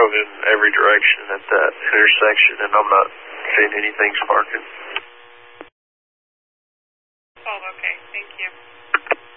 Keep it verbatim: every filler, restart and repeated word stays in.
drove in every direction at that intersection, and I'm not seeing anything sparking. Oh, okay. Thank you.